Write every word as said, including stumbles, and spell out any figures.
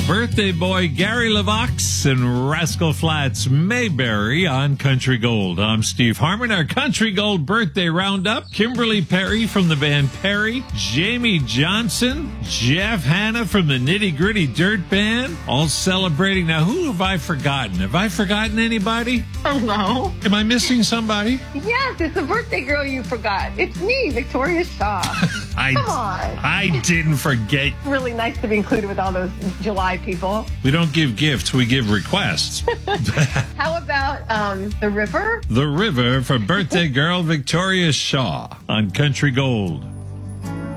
Birthday boy Gary LeVox and Rascal Flatts Mayberry on Country Gold. I'm Steve Harmon. Our Country Gold birthday roundup. Kimberly Perry from the band Perry. Jamie Johnson. Jeff Hanna from the Nitty Gritty Dirt Band. All celebrating. Now, who have I forgotten? Have I forgotten anybody? Oh, no. Am I missing somebody? Yes, it's the birthday girl you forgot. It's me, Victoria Shaw. I, Come on. I didn't forget. Really nice to be included with all those July people. We don't give gifts, we give requests. How about um, the river? The River for birthday girl Victoria Shaw on Country Gold.